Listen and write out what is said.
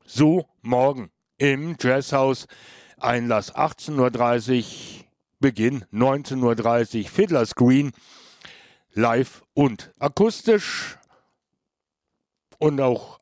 So, morgen im Jazzhaus. Einlass 18:30 Uhr, Beginn 19:30 Uhr, Fiddler's Green, live und akustisch. Und auch